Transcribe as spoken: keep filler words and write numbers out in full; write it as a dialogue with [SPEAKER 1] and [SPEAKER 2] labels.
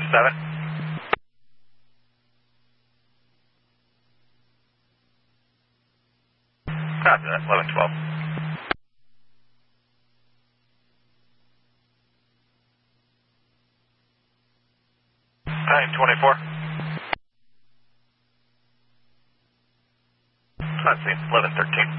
[SPEAKER 1] seven. Copy that, eleven twelve. nine twenty-four. Let's see, eleven thirteen.